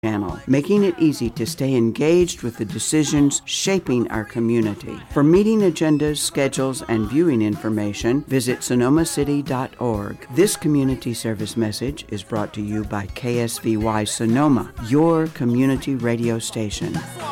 channel, making it easy to stay engaged with the decisions shaping our community. For meeting agendas, schedules, and viewing information, visit sonomacity.org. This community service message is brought to you by KSVY Sonoma, your community radio station.